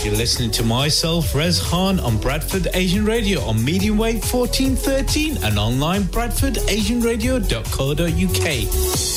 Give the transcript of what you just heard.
You're listening to myself, Rez Khan, on Bradford Asian Radio on medium wave 1413 and online bradfordasianradio.co.uk.